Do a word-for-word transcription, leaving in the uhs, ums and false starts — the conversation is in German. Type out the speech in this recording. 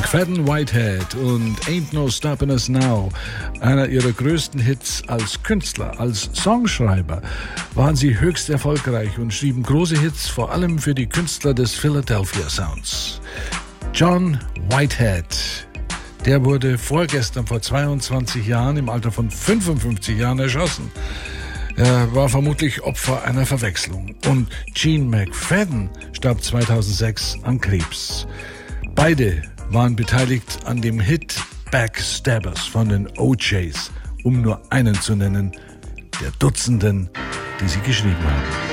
McFadden Whitehead und Ain't No Stoppin' Us Now, einer ihrer größten Hits als Künstler, als Songschreiber, waren sie höchst erfolgreich und schrieben große Hits, vor allem für die Künstler des Philadelphia Sounds. John Whitehead, der wurde vorgestern vor zweiundzwanzig Jahren im Alter von fünfundfünfzig Jahren erschossen. Er war vermutlich Opfer einer Verwechslung. Und Gene McFadden starb zweitausendsechs an Krebs. Beide waren beteiligt an dem Hit Backstabbers von den O Js, um nur einen zu nennen, der Dutzenden, die sie geschrieben haben.